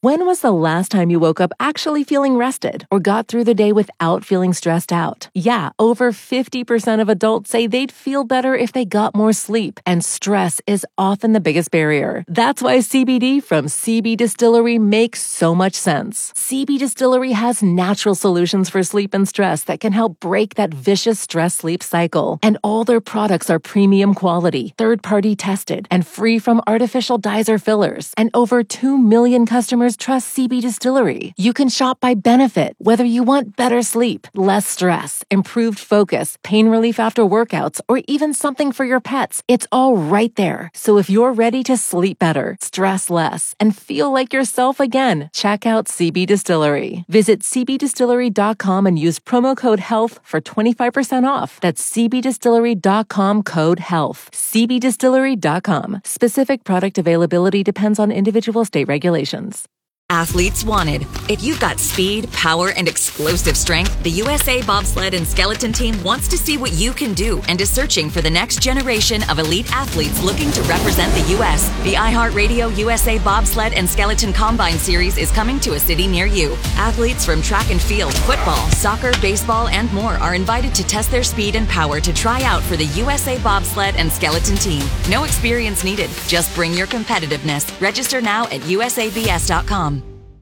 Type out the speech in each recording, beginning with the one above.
When was the last time you woke up actually feeling rested or got through the day without feeling stressed out? Yeah, over 50% of adults say they'd feel better if they got more sleep, and stress is often the biggest barrier. That's why CBD from CB Distillery makes so much sense. CB Distillery has natural solutions for sleep and stress that can help break that vicious stress-sleep cycle. And all their products are premium quality, third-party tested, and free from artificial dyes or fillers. And over 2 million customers trust CB Distillery. You can shop by benefit, whether you want better sleep, less stress, improved focus, pain relief after workouts, or even something for your pets. It's all right there. So if you're ready to sleep better, stress less, and feel like yourself again, check out CB Distillery. Visit cbdistillery.com and use promo code HEALTH for 25% off. That's cbdistillery.com code HEALTH. cbdistillery.com. Specific product availability depends on individual state regulations. Athletes wanted. If you've got speed, power, and explosive strength, the USA Bobsled and Skeleton Team wants to see what you can do and is searching for the next generation of elite athletes looking to represent the U.S. The iHeartRadio USA Bobsled and Skeleton Combine Series is coming to a city near you. Athletes from track and field, football, soccer, baseball, and more are invited to test their speed and power to try out for the USA Bobsled and Skeleton Team. No experience needed. Just bring your competitiveness. Register now at usabs.com.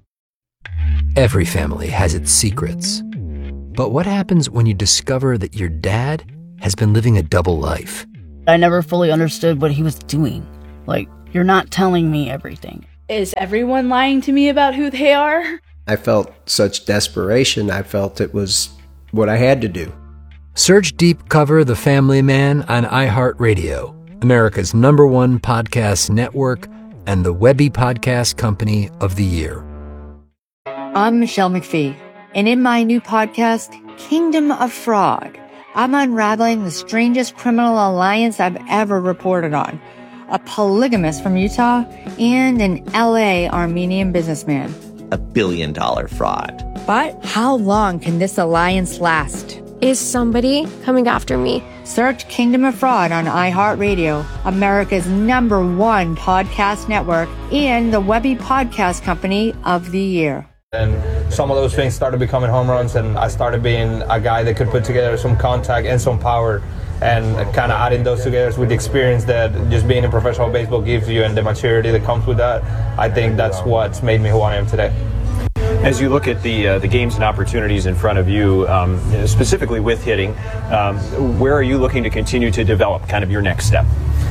Every family has its secrets. But what happens when you discover that your dad has been living a double life? I never fully understood what he was doing. Like, you're not telling me everything. Is everyone lying to me about who they are? I felt such desperation. I felt it was what I had to do. Search Deep Cover The Family Man on iHeartRadio, America's #1 podcast network and the Webby Podcast Company of the Year. I'm Michelle McPhee, and in my new podcast, Kingdom of Fraud, I'm unraveling the strangest criminal alliance I've ever reported on. A polygamist from Utah and an LA Armenian businessman. $1 billion fraud. But how long can this alliance last? Is somebody coming after me? Search Kingdom of Fraud on iHeartRadio, America's #1 podcast network, and the Webby Podcast Company of the Year. And some of those things started becoming home runs, and I started being a guy that could put together some contact and some power, and kind of adding those together with the experience that just being in professional baseball gives you and the maturity that comes with that. I think that's what's made me who I am today. As you look at the games and opportunities in front of you, specifically with hitting, where are you looking to continue to develop kind of your next step?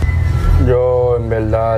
When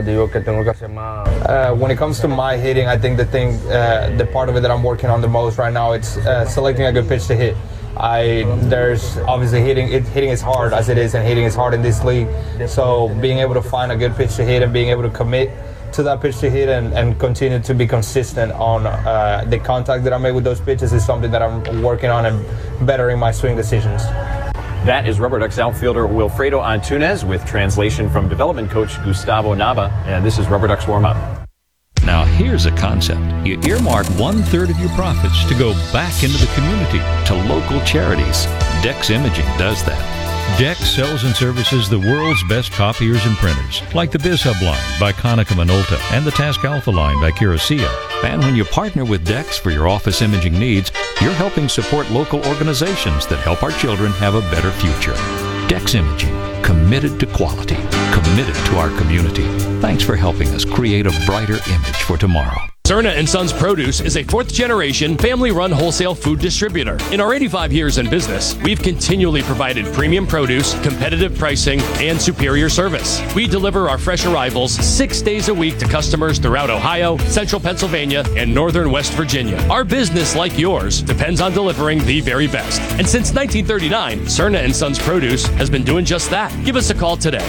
it comes to my hitting, I think the part of it that I'm working on the most right now, it's selecting a good pitch to hit. There's obviously hitting is hard as it is, and hitting is hard in this league. So being able to find a good pitch to hit and being able to commit to that pitch to hit and continue to be consistent on the contact that I make with those pitches is something that I'm working on and bettering my swing decisions. That is Rubber Ducks outfielder Wilfredo Antunez with translation from development coach Gustavo Nava, and this is Rubber Ducks warm-up. Now here's a concept. You earmark 1/3 of your profits to go back into the community, to local charities. Dex Imaging does that. Dex sells and services the world's best copiers and printers, like the BizHub line by Konica Minolta and the Task Alpha line by Curacao. And when you partner with Dex for your office imaging needs, you're helping support local organizations that help our children have a better future. Dex Imaging, committed to quality, committed to our community. Thanks for helping us create a brighter image for tomorrow. Cerna & Sons Produce is a fourth-generation, family-run wholesale food distributor. In our 85 years in business, we've continually provided premium produce, competitive pricing, and superior service. We deliver our fresh arrivals 6 days a week to customers throughout Ohio, central Pennsylvania, and northern West Virginia. Our business, like yours, depends on delivering the very best. And since 1939, Cerna & Sons Produce has been doing just that. Give us a call today,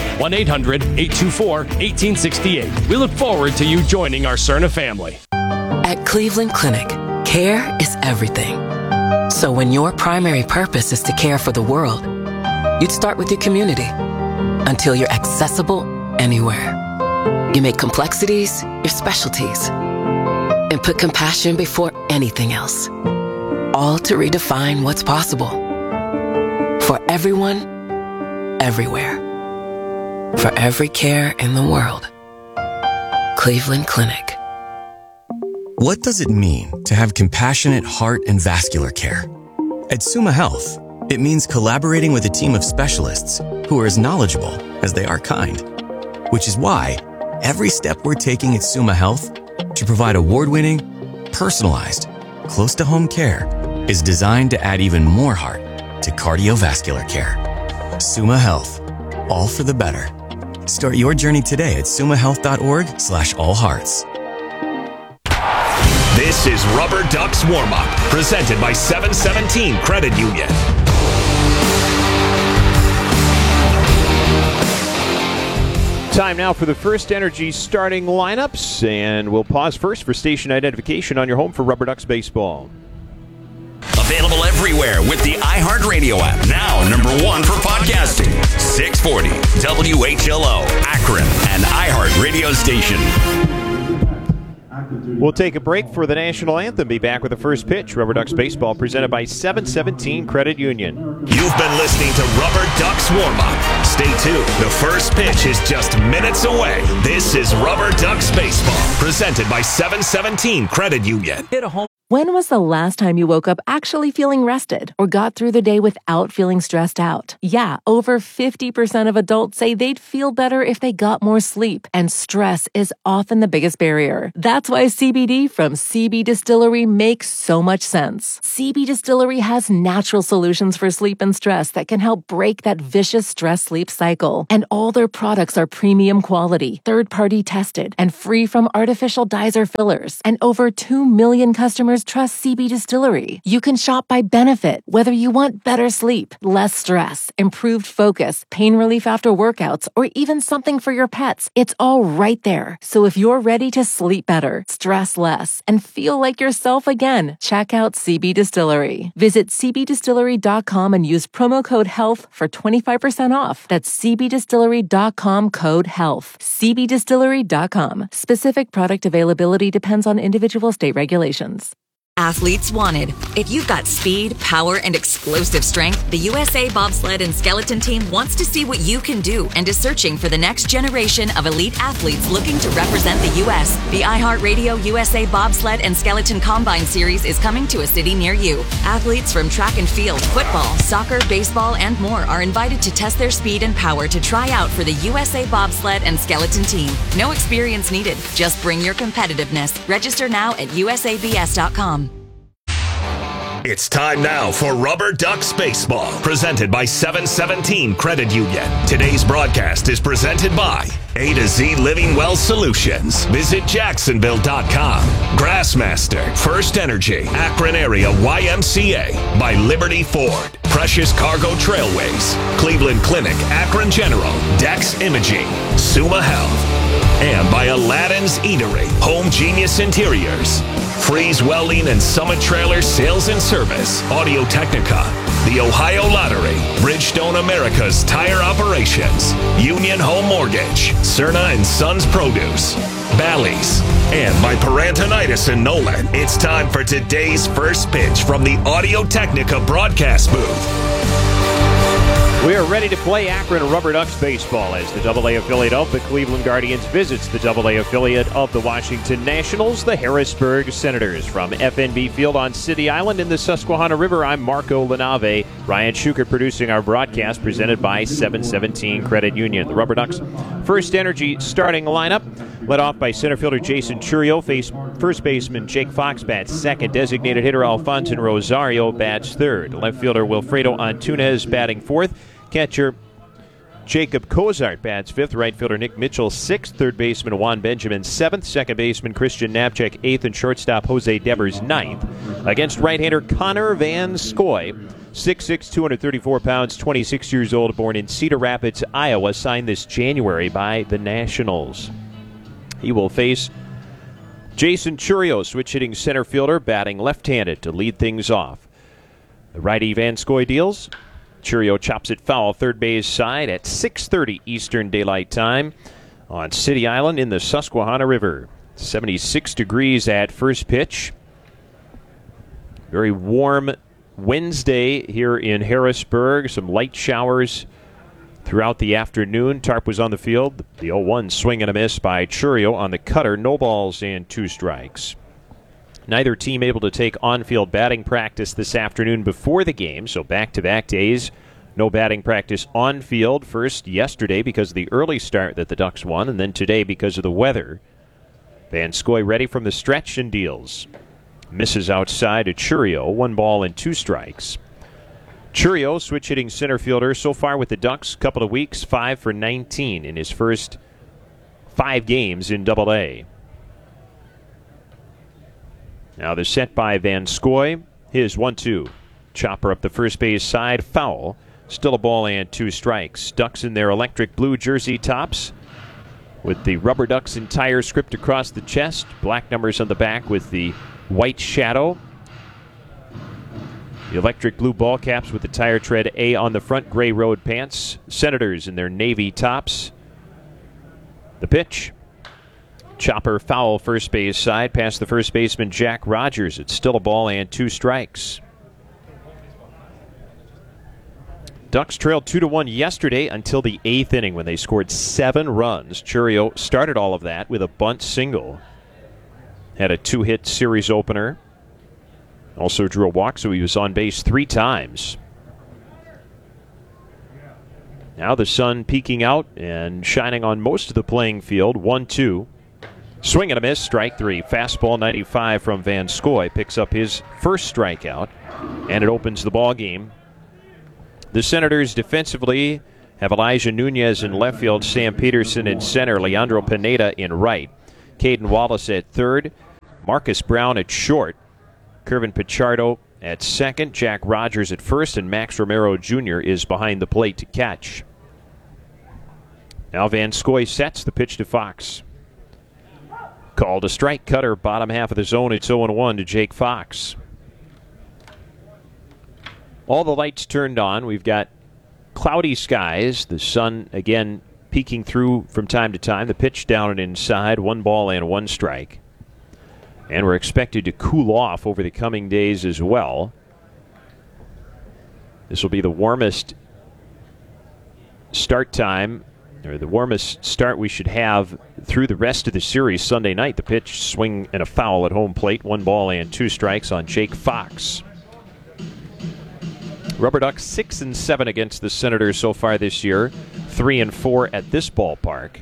1-800-824-1868. We look forward to you joining our Cerna family. At Cleveland Clinic, care is everything. So when your primary purpose is to care for the world, you'd start with your community until you're accessible anywhere. You make complexities your specialties and put compassion before anything else, all to redefine what's possible. For everyone, everywhere. For every care in the world. Cleveland Clinic. What does it mean to have compassionate heart and vascular care? At Summa Health, it means collaborating with a team of specialists who are as knowledgeable as they are kind. Which is why every step we're taking at Summa Health to provide award-winning, personalized, close-to-home care is designed to add even more heart to cardiovascular care. Summa Health, all for the better. Start your journey today at summahealth.org/allhearts. This is Rubber Ducks Warm-Up, presented by 717 Credit Union. Time now for the First Energy starting lineups, and we'll pause first for station identification on your home for Rubber Ducks baseball. Available everywhere with the iHeartRadio app. Now number one for podcasting. 640 WHLO, Akron, an iHeartRadio station. We'll take a break for the national anthem. Be back with the first pitch. Rubber Ducks baseball presented by 717 Credit Union. You've been listening to Rubber Ducks Warm-Up. Stay tuned. The first pitch is just minutes away. This is Rubber Ducks baseball presented by 717 Credit Union. Hit a home. When was the last time you woke up actually feeling rested or got through the day without feeling stressed out? Yeah, over 50% of adults say they'd feel better if they got more sleep, and stress is often the biggest barrier. That's why CBD from CB Distillery makes so much sense. CB Distillery has natural solutions for sleep and stress that can help break that vicious stress-sleep cycle. And all their products are premium quality, third-party tested, and free from artificial dyes or fillers. And over 2 million customers trust CB Distillery. You can shop by benefit, whether you want better sleep, less stress, improved focus, pain relief after workouts, or even something for your pets. It's all right there. So if you're ready to sleep better, stress less, and feel like yourself again, check out CB Distillery. Visit cbdistillery.com and use promo code HEALTH for 25% off. That's cbdistillery.com, code HEALTH. cbdistillery.com. Specific product availability depends on individual state regulations. Athletes wanted. If you've got speed, power, and explosive strength, the USA Bobsled and Skeleton Team wants to see what you can do and is searching for the next generation of elite athletes looking to represent the U.S. The iHeartRadio USA Bobsled and Skeleton Combine Series is coming to a city near you. Athletes from track and field, football, soccer, baseball, and more are invited to test their speed and power to try out for the USA Bobsled and Skeleton Team. No experience needed. Just bring your competitiveness. Register now at usabs.com. It's time now for Rubber Ducks Baseball, presented by 717 Credit Union. Today's broadcast is presented by A to Z Living Well Solutions. Visit Jacksonville.com. Grassmaster, First Energy, Akron Area YMCA, by Liberty Ford, Precious Cargo Trailways, Cleveland Clinic, Akron General, Dex Imaging, Summa Health, and by Aladdin's Eatery, Home Genius Interiors, Freeze Welding and Summit Trailer Sales and Service, Audio Technica, the Ohio Lottery, Bridgestone America's Tire Operations, Union Home Mortgage, Cerna and Sons Produce, Bally's, and by Parantonitis and Nolan. It's time for today's first pitch from the Audio Technica broadcast booth. We are ready to play Akron Rubber Ducks baseball as the AA affiliate of the Cleveland Guardians visits the AA affiliate of the Washington Nationals, the Harrisburg Senators. From FNB Field on City Island in the Susquehanna River, I'm Marco Lanave. Ryan Schukert producing our broadcast, presented by 717 Credit Union. The Rubber Ducks First Energy starting lineup, led off by center fielder Jason Churio, first baseman Jake Fox bats second, designated hitter Alfonso Rosario bats third, left fielder Wilfredo Antunez batting fourth, catcher Jacob Cozart bats fifth, right fielder Nick Mitchell sixth, third baseman Juan Benjamin seventh, second baseman Christian Knapczyk eighth, and shortstop Jose Devers ninth. Against right-hander Connor Van Scoy, 6'6", 234 pounds, 26 years old, born in Cedar Rapids, Iowa, signed this January by the Nationals. He will face Jason Churio, switch-hitting center fielder, batting left-handed to lead things off. The righty Van Scoy deals. Churio chops it foul, third base side at 6:30 Eastern Daylight Time on City Island in the Susquehanna River. 76 degrees at first pitch. Very warm Wednesday here in Harrisburg. Some light showers throughout the afternoon. Tarp was on the field. The 0-1 swing and a miss by Churio on the cutter. No balls and two strikes. Neither team able to take on-field batting practice this afternoon before the game, so back-to-back days. No batting practice on field. First yesterday because of the early start that the Ducks won, and then today because of the weather. Vanscoy ready from the stretch and deals. Misses outside to Churio. 1 ball and 2 strikes. Churio, switch-hitting center fielder, so far with the Ducks, couple of weeks, 5 for 19 in his first 5 games in Double-A. Now the set by Vanscoy. His 1-2. Chopper up the first base side. Foul. Still a ball and 2 strikes. Ducks in their electric blue jersey tops with the Rubber Ducks entire script across the chest. Black numbers on the back with the white shadow. The electric blue ball caps with the tire tread A on the front. Gray road pants. Senators in their navy tops. The pitch. Chopper foul first base side past the first baseman Jack Rogers. It's still a ball and 2 strikes. Ducks trailed 2-1 yesterday until the 8th inning when they scored 7 runs. Churio started all of that with a bunt single. Had a 2-hit series opener. Also drew a walk, so he was on base 3 times. Now the sun peeking out and shining on most of the playing field. 1-2. Swing and a miss, strike 3. Fastball 95 from Vanscoy picks up his first strikeout, and it opens the ball game. The Senators defensively have Elijah Nunez in left field, Sam Peterson in center, Leandro Pineda in right, Caden Wallace at third, Marcus Brown at short, Kervin Pichardo at second, Jack Rogers at first, and Max Romero Jr. is behind the plate to catch. Now Vanscoy sets the pitch to Fox. Called a strike, cutter, bottom half of the zone. It's 0-1 to Jake Fox. All the lights turned on. We've got cloudy skies. The sun, again, peeking through from time to time. The pitch down and inside. 1 ball and 1 strike. And we're expected to cool off over the coming days as well. This will be the warmest start time, or the warmest start we should have through the rest of the series Sunday night. The pitch, swing, and a foul at home plate. 1 ball and 2 strikes on Jake Fox. Rubber Ducks 6-7 against the Senators so far this year. 3-4 at this ballpark.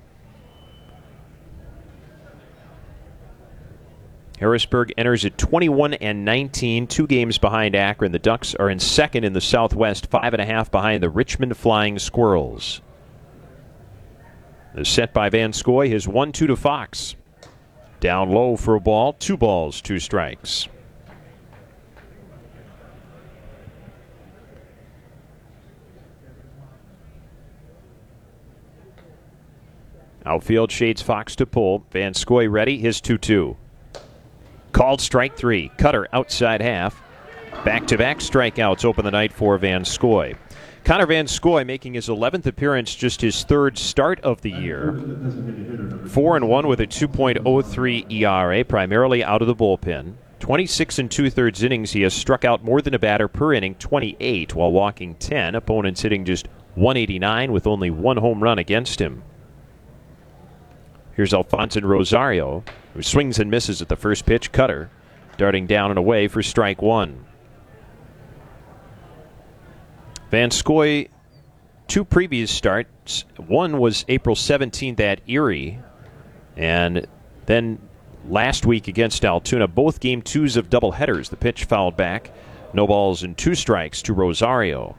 Harrisburg enters at 21-19, 2 games behind Akron. The Ducks are in second in the Southwest, 5.5 behind the Richmond Flying Squirrels. The set by Vanscoy, his 1-2 to Fox. Down low for a ball, 2 balls, 2 strikes. Outfield shades Fox to pull. Vanscoy ready, his 2-2. Called strike 3. Cutter outside half. Back-to-back strikeouts open the night for Vanscoy. Connor Vanscoy making his 11th appearance, just his 3rd start of the year. 4-1 with a 2.03 ERA, primarily out of the bullpen. 26 2/3 innings, he has struck out more than a batter per inning, 28, while walking 10. Opponents hitting just 189 with only 1 home run against him. Here's Alfonso Rosario, who swings and misses at the first pitch. Cutter darting down and away for strike 1. Vanscoy, 2 previous starts. One was April 17th at Erie, and then last week against Altoona. Both game 2s of doubleheaders. The pitch fouled back. No balls and 2 strikes to Rosario.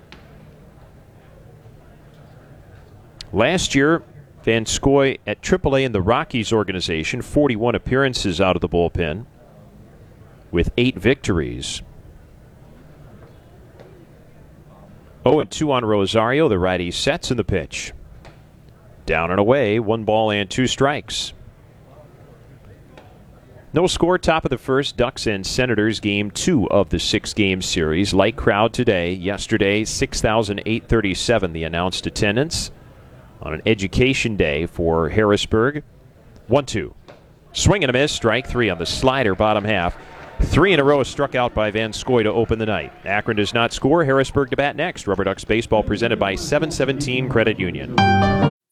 Last year, Vanscoy at AAA in the Rockies organization, 41 appearances out of the bullpen with 8 victories. 0-2 on Rosario. The righty sets in the pitch. Down and away, 1 ball and 2 strikes. No score, top of the first. Ducks and Senators, game 2 of the 6-game series. Light crowd today. Yesterday, 6,837 the announced attendance on an education day for Harrisburg. 1-2. Swing and a miss. Strike 3 on the slider, bottom half. 3 in a row struck out by Vanscoy to open the night. Akron does not score. Harrisburg to bat next. Rubber Ducks baseball presented by 717 Credit Union.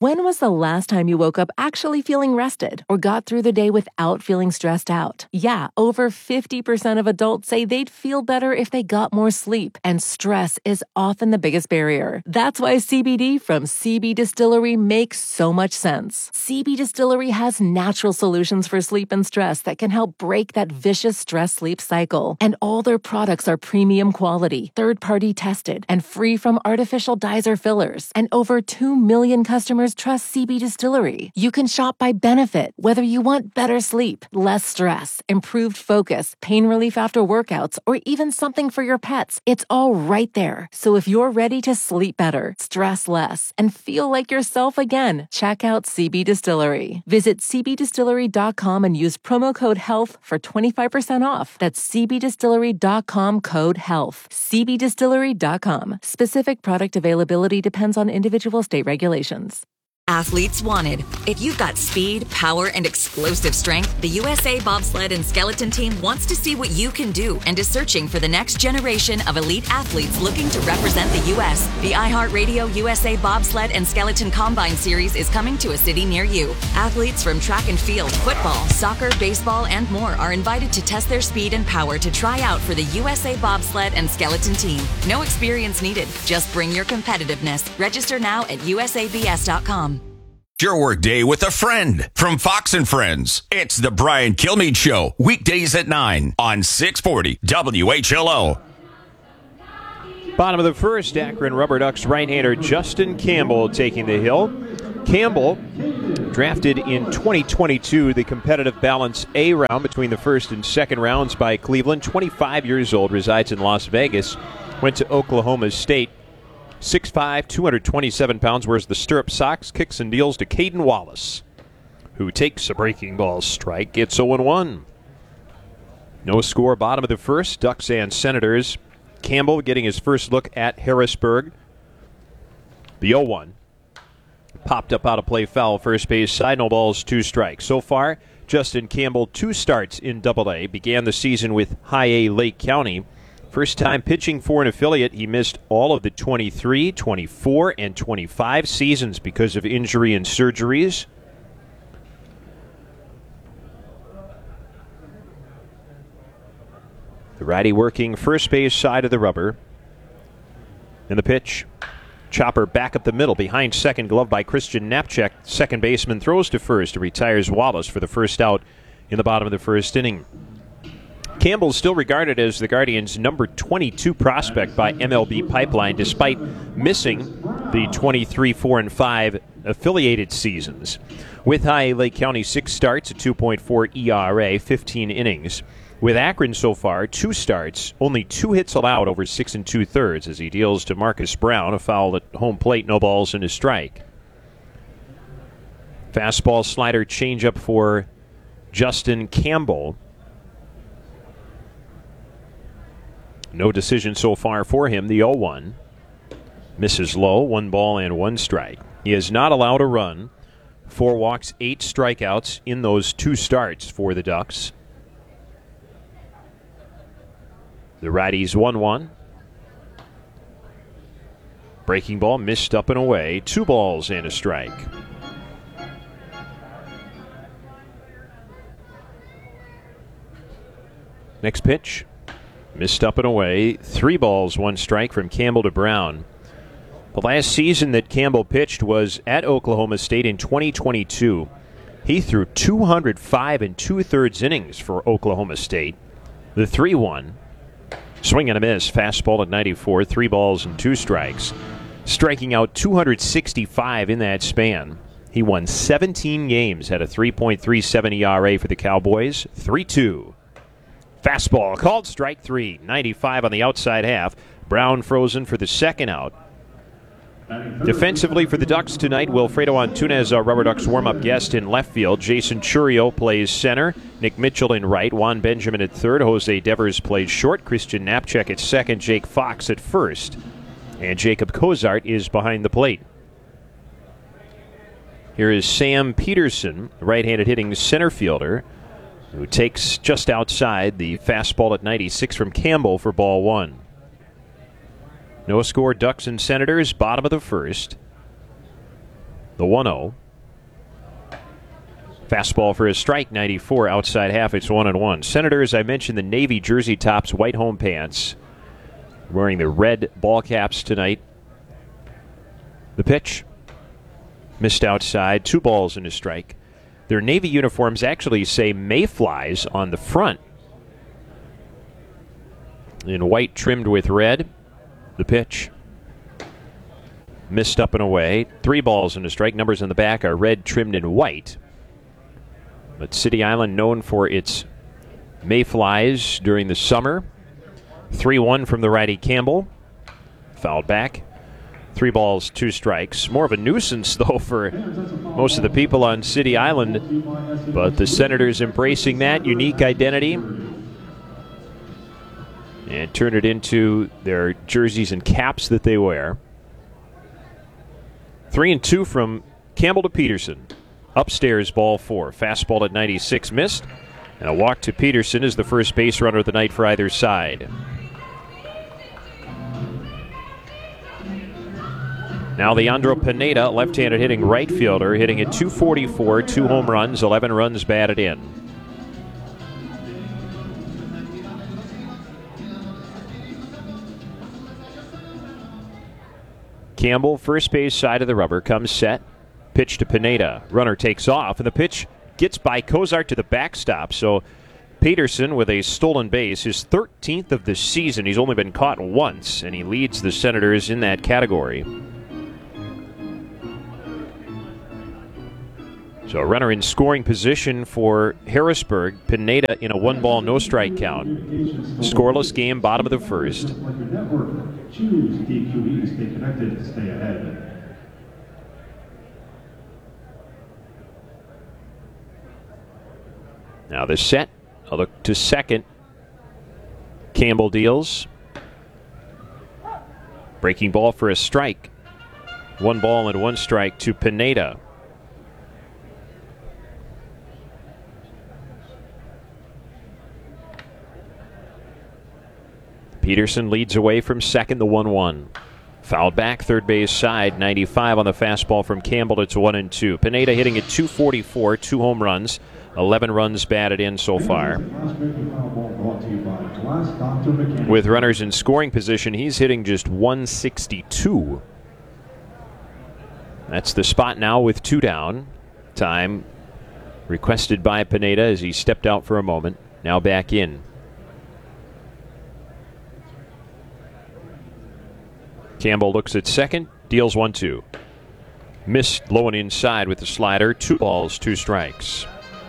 When was the last time you woke up actually feeling rested or got through the day without feeling stressed out? Yeah, over 50% of adults say they'd feel better if they got more sleep, and stress is often the biggest barrier. That's why CBD from CB Distillery makes so much sense. CB Distillery has natural solutions for sleep and stress that can help break that vicious stress-sleep cycle. And all their products are premium quality, third-party tested, and free from artificial dyes or fillers. And over 2 million customers trust CB Distillery. You can shop by benefit, whether you want better sleep, less stress, improved focus, pain relief after workouts, or even something for your pets. It's all right there. So if you're ready to sleep better, stress less, and feel like yourself again, check out CB Distillery. Visit cbdistillery.com and use promo code HEALTH for 25% off. That's cbdistillery.com, code HEALTH. cbdistillery.com. Specific product availability depends on individual state regulations. Athletes wanted. If you've got speed, power, and explosive strength, the USA Bobsled and Skeleton Team wants to see what you can do and is searching for the next generation of elite athletes looking to represent the U.S. The iHeartRadio USA Bobsled and Skeleton Combine Series is coming to a city near you. Athletes from track and field, football, soccer, baseball, and more are invited to test their speed and power to try out for the USA Bobsled and Skeleton Team. No experience needed. Just bring your competitiveness. Register now at usabs.com. Your workday with a friend from Fox and Friends. It's the Brian Kilmeade Show, weekdays at 9 on 640 WHLO. Bottom of the first, Akron Rubber Ducks right-hander Justin Campbell taking the hill. Campbell, drafted in 2022, the competitive balance A round between the first and second rounds by Cleveland. 25 years old, resides in Las Vegas, went to Oklahoma State. 6'5", 227 pounds, wears the stirrup socks, kicks and deals to Caden Wallace, who takes a breaking ball strike, gets 0-1. No score, bottom of the first, Ducks and Senators. Campbell getting his first look at Harrisburg. The 0-1. Popped up out of play, foul, first base side, no balls, 2 strikes. So far, Justin Campbell, 2 starts in Double-A, began the season with High A Lake County. First time pitching for an affiliate, he missed all of the 23, 24, and 25 seasons because of injury and surgeries. The righty working first base side of the rubber. And the pitch. Chopper back up the middle, behind second, glove by Christian Knapczyk. Second baseman throws to first, retires Wallace for the first out in the bottom of the first inning. Campbell is still regarded as the Guardians' number 22 prospect by MLB Pipeline, despite missing the 23, 4, and 5 affiliated seasons. With High Lake County, 6 starts, a 2.4 ERA, 15 innings. With Akron so far, 2 starts, only 2 hits allowed over 6 2/3 as he deals to Marcus Brown, a foul at home plate, no balls and a strike. Fastball, slider, changeup for Justin Campbell. No decision so far for him. The 0-1. Misses low. 1 ball and 1 strike. He has not allowed a run. 4 walks, 8 strikeouts in those 2 starts for the Ducks. The righties 1-1. Breaking ball missed up and away. 2 balls and a strike. Next pitch. Missed up and away. 3 balls, 1 strike from Campbell to Brown. The last season that Campbell pitched was at Oklahoma State in 2022. He threw 205 2/3 innings for Oklahoma State. The 3-1. Swing and a miss. Fastball at 94. 3 balls and 2 strikes. Striking out 265 in that span. He won 17 games, had a 3.37 ERA for the Cowboys. 3-2. Fastball called strike 3. 95 on the outside half. Brown frozen for the second out. Defensively for the Ducks tonight, Wilfredo Antunez, our Rubber Ducks warm-up guest in left field. Jason Churio plays center. Nick Mitchell in right. Juan Benjamin at third. Jose Devers plays short. Christian Knapczyk at second. Jake Fox at first. And Jacob Cozart is behind the plate. Here is Sam Peterson, right-handed hitting center fielder, who takes just outside the fastball at 96 from Campbell for ball 1. No score, Ducks and Senators, bottom of the first. The 1-0. Fastball for a strike, 94 outside half. It's 1-1. Senators, I mentioned the navy jersey tops, white home pants. Wearing the red ball caps tonight. The pitch. Missed outside. 2 balls and a strike. Their navy uniforms actually say mayflies on the front. In white trimmed with red. The pitch. Missed up and away. 3 balls and a strike. Numbers on the back are red trimmed in white. But City Island known for its mayflies during the summer. 3-1 from the righty Campbell. Fouled back. 3 balls, 2 strikes. More of a nuisance, though, for most of the people on City Island. But the Senators embracing that unique identity and turn it into their jerseys and caps that they wear. 3-2 from Campbell to Peterson. Upstairs, ball 4. Fastball at 96 missed. And a walk to Peterson is the first base runner of the night for either side. Now Leandro Pineda, left-handed hitting right fielder, hitting at .244, 2 home runs, 11 runs batted in. Campbell, first base side of the rubber, comes set. Pitch to Pineda. Runner takes off, and the pitch gets by Cozart to the backstop. So Peterson with a stolen base, his 13th of the season. He's only been caught once, and he leads the Senators in that category. So a runner in scoring position for Harrisburg. Pineda in a 1-ball, no-strike count. Scoreless game, bottom of the first. Choose DQE. Stay connected. Stay ahead. Now the set. A look to second. Campbell deals. Breaking ball for a strike. 1 ball and 1 strike to Pineda. Peterson leads away from second, the 1-1. Fouled back, third base side, 95 on the fastball from Campbell. It's 1-2. Pineda hitting at .244, 2 home runs, 11 runs batted in so far. With runners in scoring position, he's hitting just .162. That's the spot now with 2 down. Time requested by Pineda as he stepped out for a moment. Now back in. Campbell looks at second, deals 1-2. Missed low and inside with the slider. 2 balls, 2 strikes.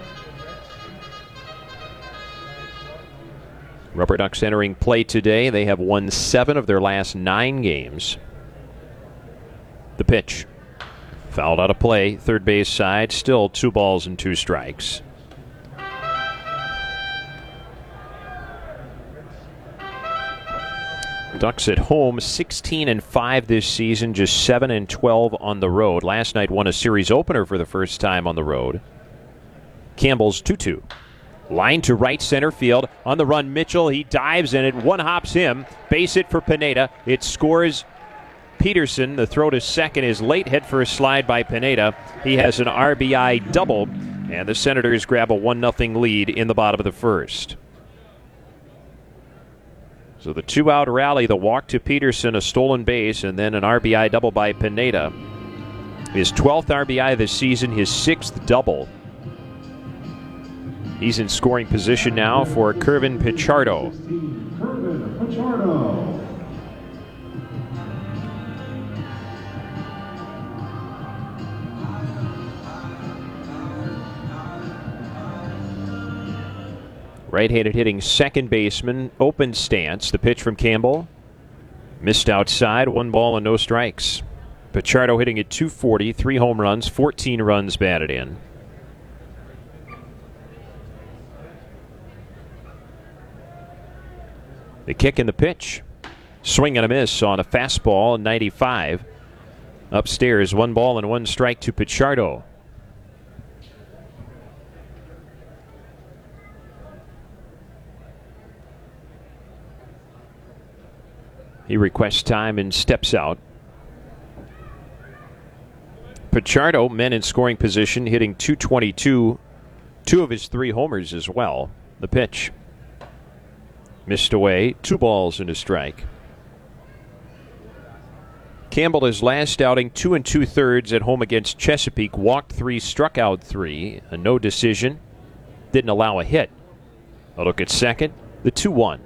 Rubber Ducks entering play today. They have won 7 of their last 9 games. The pitch. Fouled out of play. Third base side. Still 2 balls and 2 strikes. Ducks at home, 16-5 this season, just 7-12 on the road. Last night won a series opener for the first time on the road. Campbell's 2-2. Line to right center field. On the run, Mitchell. He dives in it. 1-hops him. Base hit for Pineda. It scores Peterson. The throw to second is late. Hit for a slide by Pineda. He has an RBI double, and the Senators grab a 1-0 lead in the bottom of the first. So the 2-out rally, the walk to Peterson, a stolen base, and then an RBI double by Pineda. His 12th RBI this season, his 6th double. He's in scoring position now for Kervin Pichardo. Kervin Pichardo. Right-handed hitting second baseman, open stance. The pitch from Campbell. Missed outside, 1 ball and no strikes. Pichardo hitting at .240, 3 home runs, 14 runs batted in. The kick and the pitch. Swing and a miss on a fastball, 95. Upstairs, 1 ball and 1 strike to Pichardo. He requests time and steps out. Pichardo, men in scoring position, hitting .222, 2 of his 3 homers as well. The pitch. Missed away, 2 balls and a strike. Campbell, his last outing, 2 2/3 at home against Chesapeake, walked 3, struck out 3, a no decision, didn't allow a hit. A look at second, the 2-1.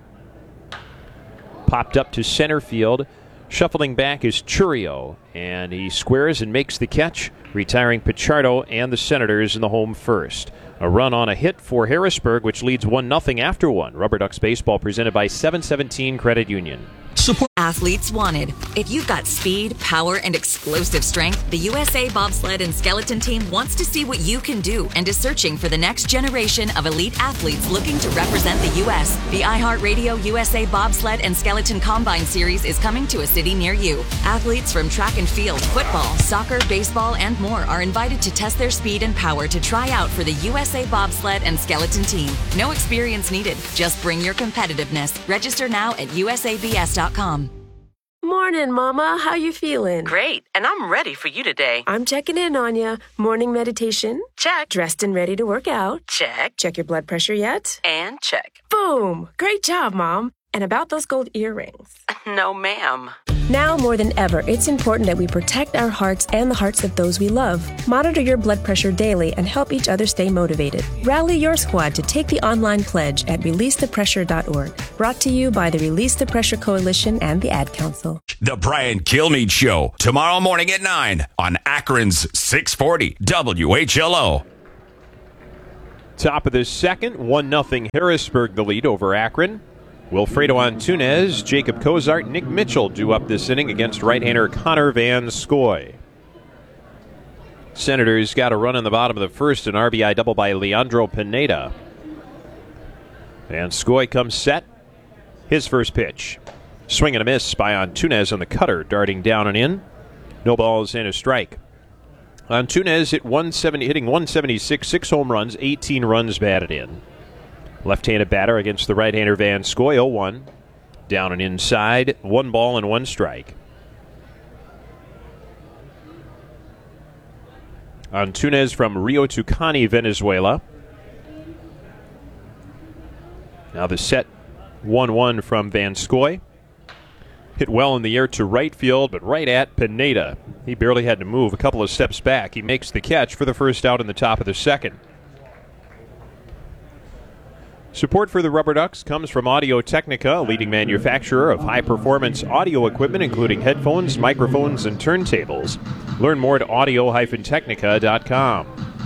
Popped up to center field. Shuffling back is Churio, and he squares and makes the catch, retiring Pichardo and the Senators in the home first. A run on a hit for Harrisburg, which leads 1-0 after 1. Rubber Ducks baseball presented by 717 Credit Union. Support Athletes Wanted. If you've got speed, power, and explosive strength, the USA Bobsled and Skeleton Team wants to see what you can do and is searching for the next generation of elite athletes looking to represent the U.S. The iHeartRadio USA Bobsled and Skeleton Combine Series is coming to a city near you. Athletes from track and field, football, soccer, baseball, and more are invited to test their speed and power to try out for the USA Bobsled and Skeleton Team. No experience needed. Just bring your competitiveness. Register now at usabs.com. Morning, Mama. How you feeling? Great, and I'm ready for you today. I'm checking in on you. Morning meditation? Check. Dressed and ready to work out? Check. Check your blood pressure yet? And check. Boom! Great job, Mom. And about those gold earrings? No, ma'am. Now more than ever, it's important that we protect our hearts and the hearts of those we love. Monitor your blood pressure daily and help each other stay motivated. Rally your squad to take the online pledge at releasethepressure.org. Brought to you by the Release the Pressure Coalition and the Ad Council. The Brian Kilmeade Show, tomorrow morning at 9 on Akron's 640 WHLO. Top of the second, 1-0 Harrisburg, the lead over Akron. Wilfredo Antunez, Jacob Cozart, Nick Mitchell due up this inning against right-hander Connor Van Scoy. Senators got a run in the bottom of the first, an RBI double by Leandro Pineda. Van Scoy comes set. His first pitch. Swing and a miss by Antunez on the cutter, darting down and in. No balls and a strike. Antunez hitting 176, 6 home runs, 18 runs batted in. Left-handed batter against the right-hander Van Scoy, 0-1. Down and inside, 1 ball and 1 strike. Antunez from Rio Tucani, Venezuela. Now the set, 1-1 from Van Scoy. Hit well in the air to right field, but right at Pineda. He barely had to move a couple of steps back. He makes the catch for the first out in the top of the second. Support for the Rubber Ducks comes from Audio-Technica, a leading manufacturer of high-performance audio equipment, including headphones, microphones, and turntables. Learn more at audio-technica.com.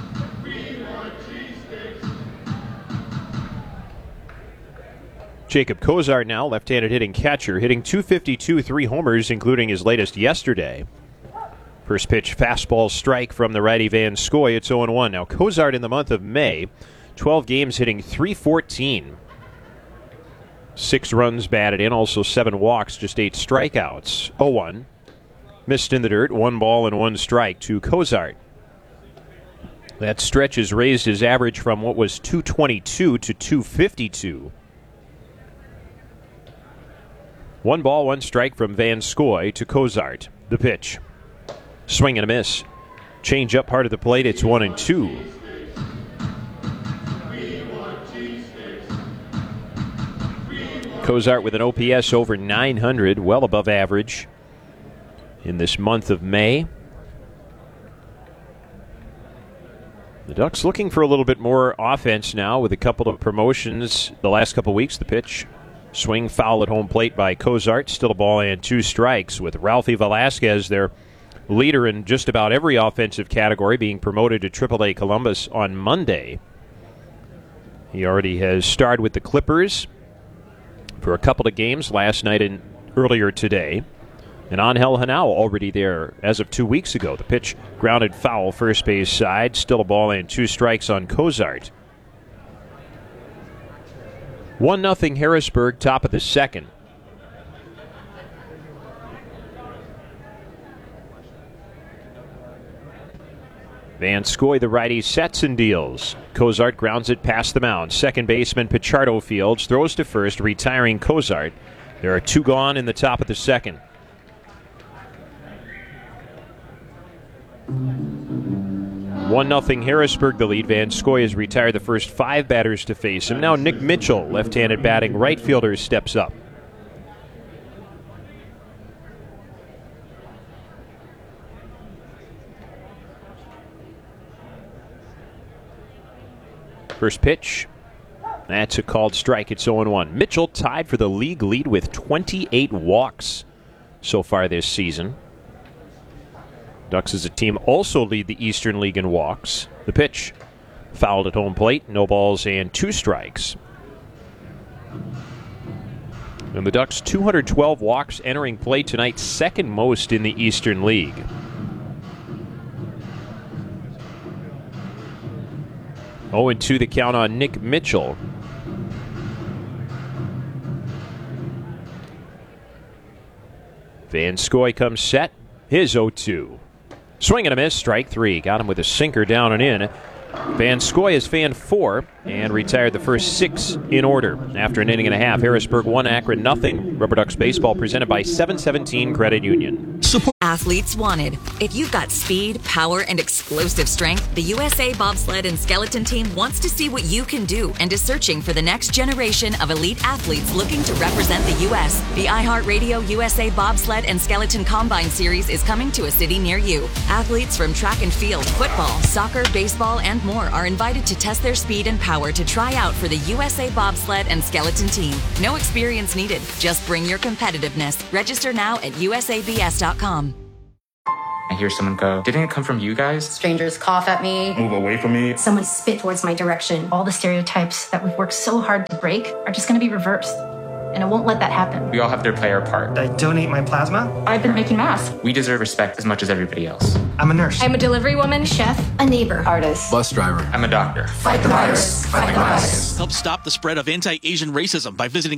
Jacob Cozart now, left-handed hitting catcher, hitting .252, 3 homers, including his latest yesterday. First pitch, fastball strike from the righty Van Scoy. It's 0-1. Now, Cozart in the month of May, 12 games hitting .314. 6 runs batted in, also 7 walks, just 8 strikeouts. 0-1. Missed in the dirt, 1 ball and 1 strike to Cozart. That stretch has raised his average from what was .222 to .252. 1 ball, 1 strike from Van Scoy to Cozart. The pitch. Swing and a miss. Change up part of the plate, it's 1-2. Cozart with an OPS over 900, well above average in this month of May. The Ducks looking for a little bit more offense now with a couple of promotions the last couple of weeks. The pitch, swing foul at home plate by Cozart, still a ball and 2 strikes, with Ralphie Velasquez, their leader in just about every offensive category, being promoted to AAA Columbus on Monday. He already has starred with the Clippers for a couple of games last night and earlier today. And Angel Henao already there as of 2 weeks ago. The pitch grounded foul, first base side. Still a ball and 2 strikes on Cozart. 1-0 Harrisburg, top of the second. Van Scoy, the righty, sets and deals. Cozart grounds it past the mound. Second baseman Pichardo fields, throws to first, retiring Cozart. There are 2 gone in the top of the second. 1-0 Harrisburg the lead. Van Scoy has retired the first 5 batters to face him. Now Nick Mitchell, left-handed batting right fielder, steps up. First pitch. That's a called strike. It's 0-1. Mitchell tied for the league lead with 28 walks so far this season. Ducks as a team also lead the Eastern League in walks. The pitch. Fouled at home plate. No balls and 2 strikes. And the Ducks 212 walks entering play tonight, second most in the Eastern League. Oh, and 2 the count on Nick Mitchell. Van Scoy comes set. His 0-2. Swing and a miss. Strike 3. Got him with a sinker down and in. Van Scoy has fanned 4 and retired the first 6 in order. After an inning and a half, Harrisburg 1, Akron nothing. Rubber Ducks baseball presented by 717 Credit Union. Athletes wanted. If you've got speed, power, and explosive strength, the USA Bobsled and Skeleton Team wants to see what you can do and is searching for the next generation of elite athletes looking to represent the U.S. The iHeartRadio USA Bobsled and Skeleton Combine Series is coming to a city near you. Athletes from track and field, football, soccer, baseball, and more are invited to test their speed and power to try out for the USA Bobsled and Skeleton Team. No experience needed. Just bring your competitiveness. Register now at usabs.com. I hear someone go, "Didn't it come from you guys?" Strangers cough at me. Move away from me. Someone spit towards my direction. All the stereotypes that we've worked so hard to break are just going to be reversed. And I won't let that happen. We all have to play our part. I donate my plasma. I've been making masks. We deserve respect as much as everybody else. I'm a nurse. I'm a delivery woman, chef, a neighbor, artist, bus driver. I'm a doctor. Fight the virus. Fight the bias. Help stop the spread of anti-Asian racism by visiting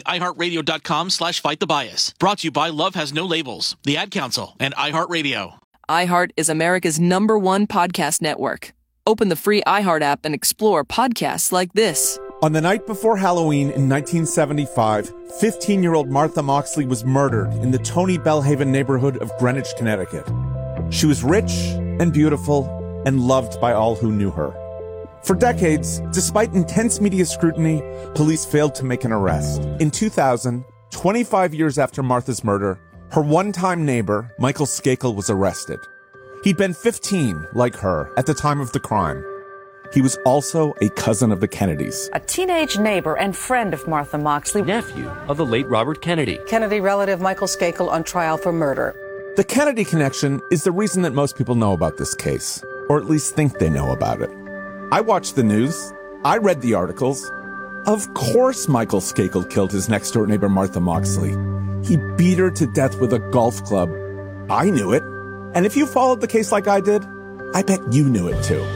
iHeartRadio.com/fightthebias. Brought to you by Love Has No Labels, the Ad Council, and iHeartRadio. iHeart is America's #1 podcast network. Open the free iHeart app and explore podcasts like this. On the night before Halloween in 1975, 15-year-old Martha Moxley was murdered in the Tony Bellhaven neighborhood of Greenwich, Connecticut. She was rich and beautiful and loved by all who knew her. For decades, despite intense media scrutiny, police failed to make an arrest. In 2000, 25 years after Martha's murder, her one-time neighbor, Michael Skakel, was arrested. He'd been 15, like her, at the time of the crime. He was also a cousin of the Kennedys. A teenage neighbor and friend of Martha Moxley. Nephew of the late Robert Kennedy. Kennedy relative Michael Skakel on trial for murder. The Kennedy connection is the reason that most people know about this case, or at least think they know about it. I watched the news. I read the articles. Of course Michael Skakel killed his next-door neighbor Martha Moxley. He beat her to death with a golf club. I knew it. And if you followed the case like I did, I bet you knew it too.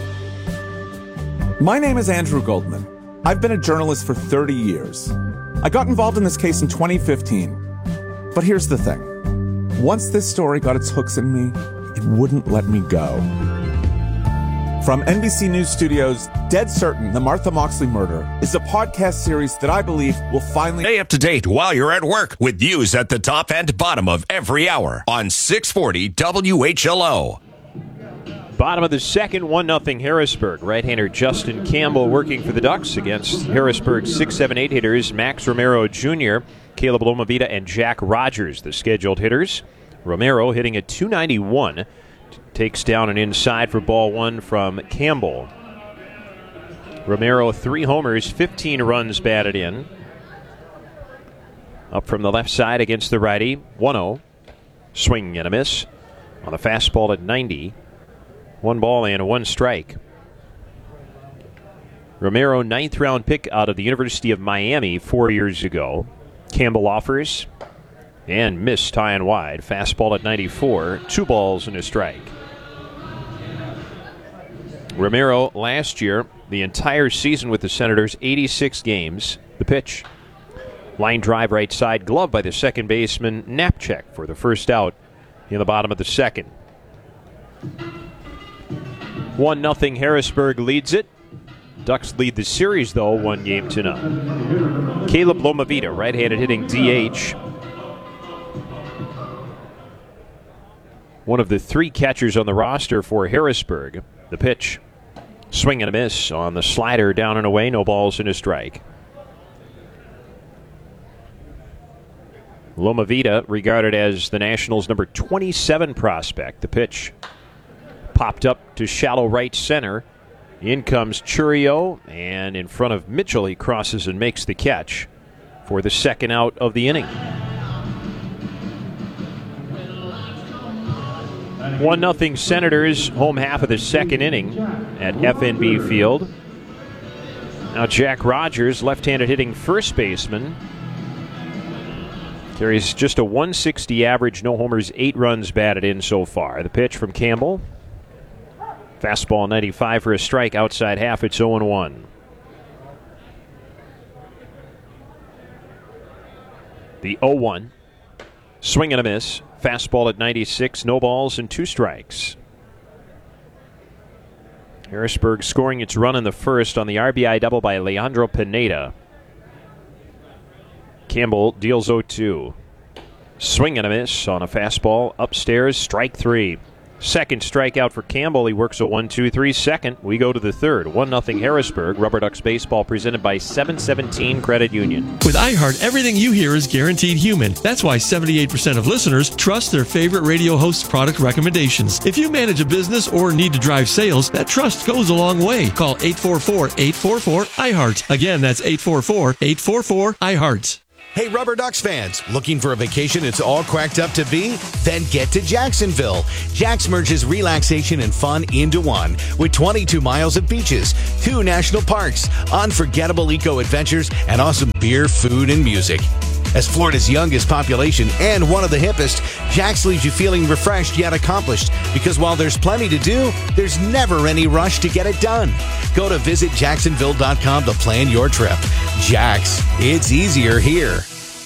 My name is Andrew Goldman. I've been a journalist for 30 years. I got involved in this case in 2015. But here's the thing. Once this story got its hooks in me, it wouldn't let me go. From NBC News Studios, Dead Certain, The Martha Moxley Murder is a podcast series that I believe will finally... Stay up to date while you're at work with news at the top and bottom of every hour on 640 WHLO. Bottom of the second, 1-0 Harrisburg. Right-hander Justin Campbell working for the Ducks against Harrisburg's 6-7-8 hitters Max Romero Jr., Caleb Lomavita, and Jack Rogers, the scheduled hitters. Romero hitting at .291. Takes down an inside for ball 1 from Campbell. Romero, 3 homers, 15 runs batted in. Up from the left side against the righty, 1-0. Swing and a miss on a fastball at 90. 1 ball and 1 strike. Romero, 9th round pick out of the University of Miami 4 years ago. Campbell offers and missed high and wide. Fastball at 94, 2 balls and a strike. Romero last year, the entire season with the Senators, 86 games. The pitch. Line drive right side, glove by the second baseman Knapczyk for the first out in the bottom of the second. 1-0 Harrisburg leads it. Ducks lead the series, though, 1-0. Caleb Lomavita, right-handed hitting DH. One of the 3 catchers on the roster for Harrisburg. The pitch. Swing and a miss on the slider, down and away, no balls and a strike. Loma Vida, regarded as the Nationals' number 27 prospect. The pitch popped up to shallow right center. In comes Churio, and in front of Mitchell, he crosses and makes the catch for the second out of the inning. 1-0 Senators, home half of the second inning at FNB Field. Now Jack Rogers, left-handed hitting first baseman, carries just a 160 average, no homers, 8 runs batted in so far. The pitch from Campbell. Fastball 95 for a strike, outside half, it's 0-1. The 0-1. Swing and a miss. Fastball at 96, no balls and 2 strikes. Harrisburg scoring its run in the first on the RBI double by Leandro Pineda. Campbell deals 0-2. Swing and a miss on a fastball upstairs, strike 3. Second strikeout for Campbell. He works a 1-2-3 second. We go to the third. 1-0 Harrisburg. Rubber Ducks baseball presented by 717 Credit Union. With iHeart, everything you hear is guaranteed human. That's why 78% of listeners trust their favorite radio host's product recommendations. If you manage a business or need to drive sales, that trust goes a long way. Call 844-844-iHeart. Again, that's 844-844-iHeart. Hey, Rubber Ducks fans, looking for a vacation it's all cracked up to be? Then get to Jacksonville. Jax merges relaxation and fun into one with 22 miles of beaches, 2 national parks, unforgettable eco-adventures, and awesome beer, food, and music. As Florida's youngest population and one of the hippest, Jax leaves you feeling refreshed yet accomplished, because while there's plenty to do, there's never any rush to get it done. Go to visitjacksonville.com to plan your trip. Jax, it's easier here.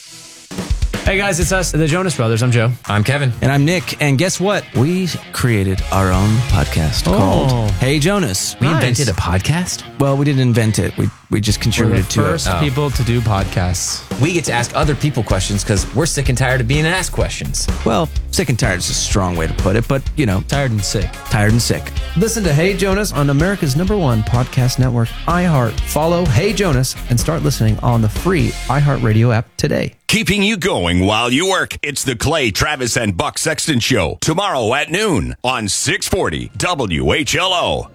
Hey guys, it's us, the Jonas Brothers. I'm Joe. I'm Kevin. And I'm Nick. And guess what? We created our own podcast called Hey Jonas. We invented a podcast? Well, we didn't invent it. We just contributed to it. We're the first people to do podcasts. We get to ask other people questions because we're sick and tired of being asked questions. Well, sick and tired is a strong way to put it, but, you know. Tired and sick. Tired and sick. Listen to Hey Jonas on America's #1 podcast network, iHeart. Follow Hey Jonas and start listening on the free iHeartRadio app today. Keeping you going while you work. It's the Clay, Travis, and Buck Sexton Show tomorrow at noon on 640 WHLO.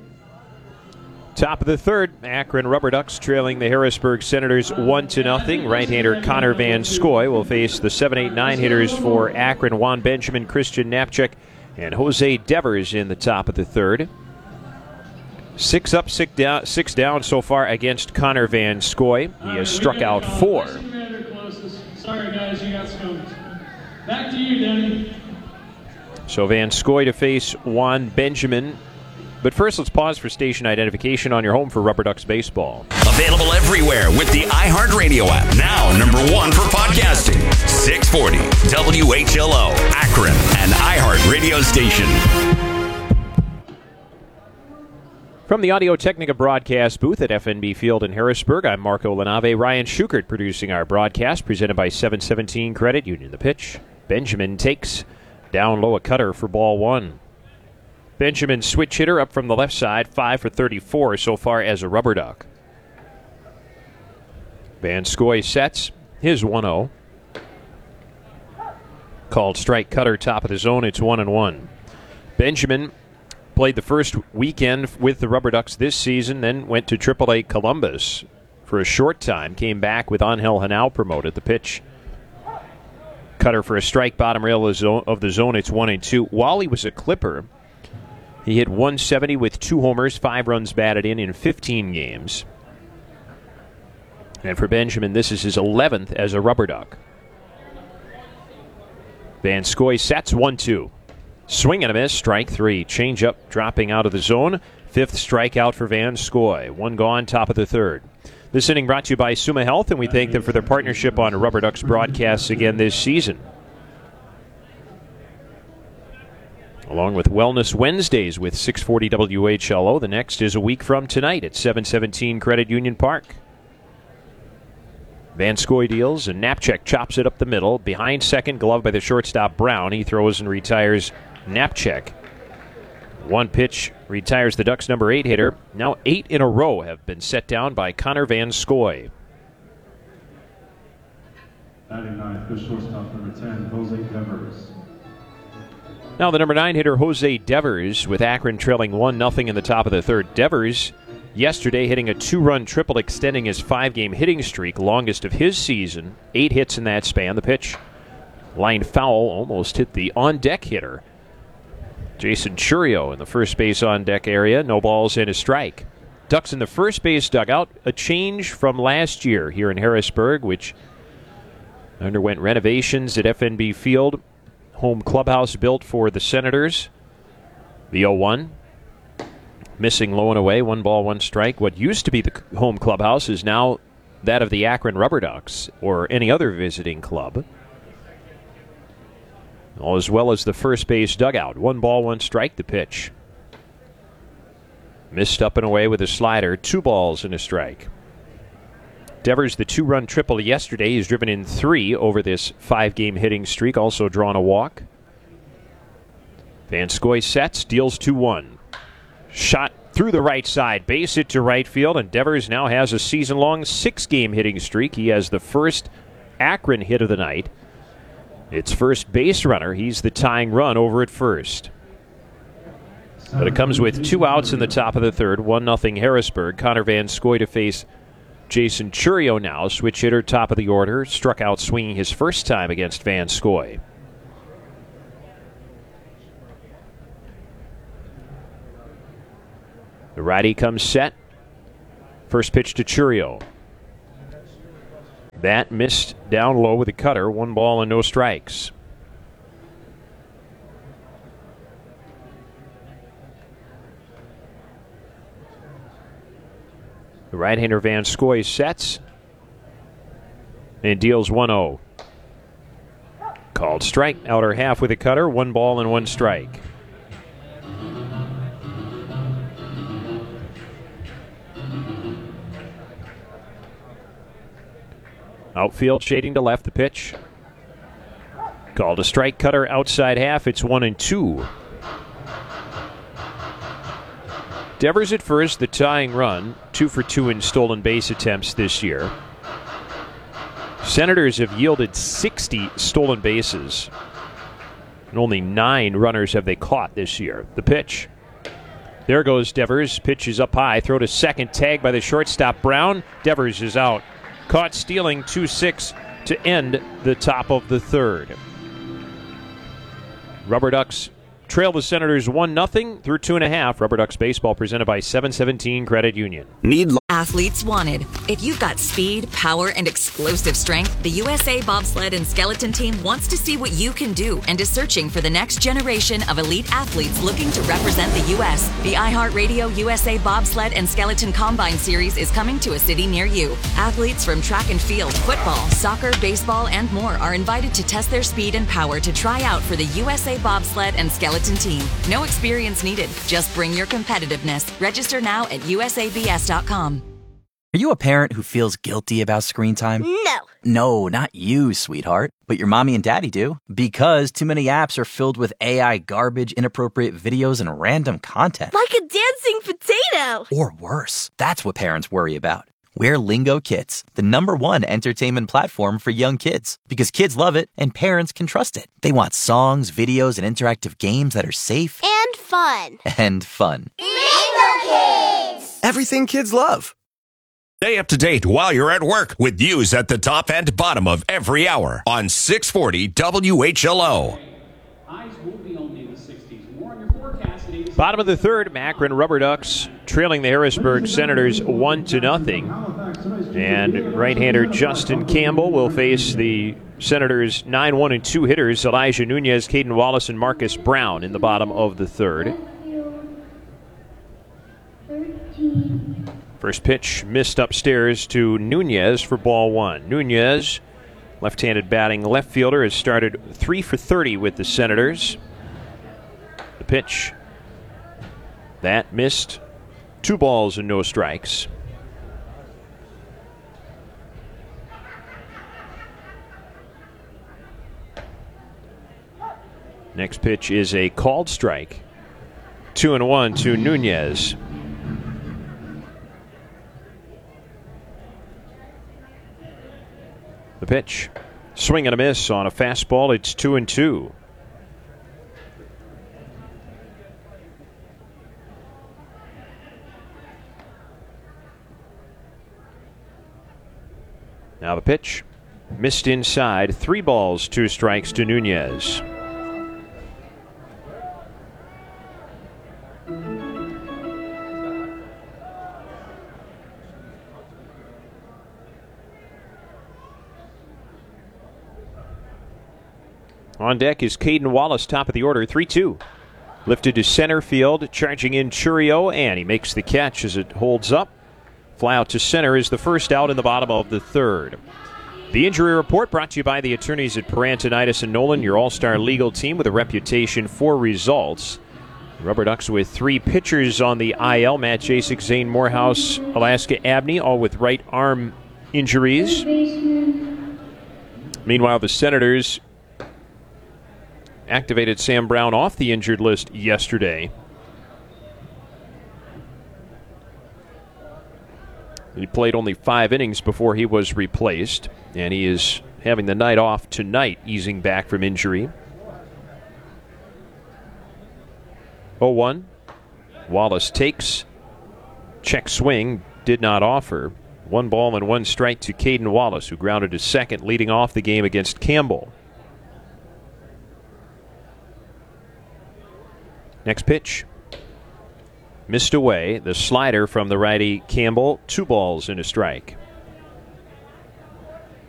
Top of the third, Akron Rubber Ducks trailing the Harrisburg Senators 1-0. Right-hander Connor Van Scoy will face the 7-8-9 hitters for Akron, Juan Benjamin, Christian Knapczyk, and Jose Devers in the top of the third. 6 up, 6 down so far against Connor Van Scoy. He has struck out 4. Sorry, guys, you got skunked. Back to you, Danny. So Van Scoy to face Juan Benjamin. But first, let's pause for station identification on your home for Rubber Ducks baseball. Available everywhere with the iHeartRadio app. Now #1 for podcasting. 640 WHLO, Akron, an iHeartRadio station. From the Audio-Technica broadcast booth at FNB Field in Harrisburg, I'm Marco Lanave. Ryan Schukert producing our broadcast, presented by 717 Credit Union. The pitch, Benjamin takes down low, a cutter for ball 1. Benjamin, switch hitter, up from the left side, 5 for 34 so far as a Rubber Duck. Van Scoy sets his 1-0. Called strike, cutter, top of the zone. It's 1-1. Benjamin played the first weekend with the Rubber Ducks this season, then went to AAA Columbus for a short time. Came back with Angel Hanau promoted. The pitch, cutter for a strike, bottom rail of the zone. It's 1-2. While he was a Clipper, he hit 170 with 2 homers, 5 runs batted in 15 games. And for Benjamin, this is his 11th as a Rubber Duck. Van Scoy sets 1-2. Swing and a miss, strike 3. Change up, dropping out of the zone. 5th strikeout for Van Scoy. 1 gone, top of the third. This inning brought to you by Suma Health, and we thank them for their partnership on Rubber Ducks broadcasts again this season. Along with Wellness Wednesdays with 640 WHLO. The next is a week from tonight at 717 Credit Union Park. Van Scoy deals, and Knapczyk chops it up the middle. Behind second, glove by the shortstop Brown. He throws and retires Knapczyk. One pitch retires the Ducks' number 8 hitter. Now 8 in a row have been set down by Connor Van Scoy. Batting ninth, the shortstop, number 10, Jose Devers. Now the number 9 hitter, Jose Devers, with Akron trailing 1-0 in the top of the third. Devers, yesterday hitting a 2-run triple, extending his 5-game hitting streak, longest of his season. 8 hits in that span. The pitch lined foul, almost hit the on-deck hitter, Jason Churio, in the first base on-deck area. No balls and a strike. Ducks in the first base dugout, a change from last year here in Harrisburg, which underwent renovations at FNB Field. Home clubhouse built for the Senators. The 0-1. Missing low and away, 1 ball, 1 strike. What used to be the home clubhouse is now that of the Akron Rubber Ducks or any other visiting club, as well as the first base dugout. 1 ball, 1 strike. The pitch missed up and away with a slider. 2 balls and a strike. Devers, the 2-run triple yesterday. He's driven in 3 over this 5-game hitting streak, also drawn a walk. Van Scoy sets, deals 2-1. Shot through the right side, base hit to right field, and Devers now has a season-long 6-game hitting streak. He has the first Akron hit of the night. It's first base runner. He's the tying run over at first. But it comes with 2 outs in the top of the third, 1-0 Harrisburg. Connor Van Scoy to face Jason Churio now, switch hitter, top of the order. Struck out swinging his first time against Van Scoy. The righty comes set. First pitch to Churio. That missed down low with a cutter. 1 ball and no strikes. The right-hander Van Scoy sets and deals 1-0. Called strike, outer half with a cutter. 1 ball and 1 strike. Outfield shading to left. The pitch called a strike, cutter outside half. It's 1-2. Devers at first, the tying run, 2 for 2 in stolen base attempts this year. Senators have yielded 60 stolen bases, and only 9 runners have they caught this year. The pitch. There goes Devers. Pitch is up high. Throw to second. Tag by the shortstop, Brown. Devers is out. Caught stealing. 2-6 to end the top of the third. Rubber Ducks trail the Senators 1-0 through 2.5. Rubber Ducks baseball presented by 717 Credit Union. Athletes wanted. If you've got speed, power, and explosive strength, the USA Bobsled and Skeleton Team wants to see what you can do and is searching for the next generation of elite athletes looking to represent the U.S. The iHeartRadio USA Bobsled and Skeleton Combine Series is coming to a city near you. Athletes from track and field, football, soccer, baseball, and more are invited to test their speed and power to try out for the USA Bobsled and Skeleton Team. No experience needed. Just bring your competitiveness. Register now at usabs.com. Are you a parent who feels guilty about screen time? No. No, not you, sweetheart. But your mommy and daddy do. Because too many apps are filled with AI garbage, inappropriate videos, and random content. Like a dancing potato. Or worse. That's what parents worry about. We're Lingo Kids, the #1 entertainment platform for young kids. Because kids love it and parents can trust it. They want songs, videos, and interactive games that are safe. And fun. And fun. Lingo Kids! Everything kids love. Stay up to date while you're at work with news at the top and bottom of every hour on 640 WHLO. Bottom of the third, Akron Rubber Ducks trailing the Harrisburg Senators 1-0. And right-hander Justin Campbell will face the Senators' 9-1-2 hitters, Elijah Nunez, Caden Wallace, and Marcus Brown in the bottom of the third. First pitch missed upstairs to Nunez for ball 1. Nunez, left-handed batting left fielder, has started 3 for 30 with the Senators. The pitch, that missed. 2 balls and no strikes. Next pitch is a called strike 2-1 to Nunez. The pitch. Swing and a miss on a fastball. It's 2-2. Now the pitch. Missed inside. 3 balls, 2 strikes to Nunez. On deck is Caden Wallace, top of the order, 3-2. Lifted to center field, charging in Churio, and he makes the catch as it holds up. Fly out to center is the first out in the bottom of the third. The injury report brought to you by the attorneys at Parantonitis and Nolan, your all-star legal team with a reputation for results. Rubber Ducks with 3 pitchers on the IL, Matt Jasek, Zane Morehouse, Alaska Abney, all with right arm injuries. Meanwhile, the Senators activated Sam Brown off the injured list yesterday. He played only 5 innings before he was replaced, and he is having the night off tonight, easing back from injury. 0-1. Wallace takes. Check swing, did not offer. 1 ball and 1 strike to Caden Wallace, who grounded to second, leading off the game against Campbell. Next pitch. Missed away. The slider from the righty Campbell. 2 balls and a strike.